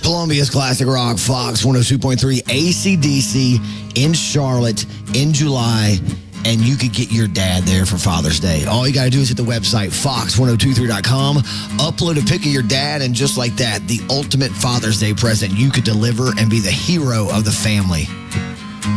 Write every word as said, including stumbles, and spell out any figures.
Columbia's Classic Rock, Fox one oh two point three, A C D C in Charlotte in July. And you could get your dad there for Father's Day. All you got to do is hit the website, fox ten twenty-three dot com, upload a pic of your dad, and just like that, the ultimate Father's Day present you could deliver and be the hero of the family.